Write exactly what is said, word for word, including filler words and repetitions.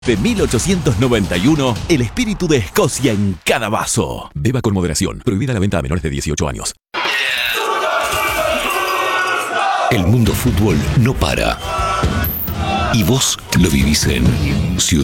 De mil ochocientos noventa y uno, el espíritu de Escocia en cada vaso. Beba con moderación. Prohibida la venta a menores de dieciocho años. El mundo fútbol no para. Y vos lo vivís en Ciudad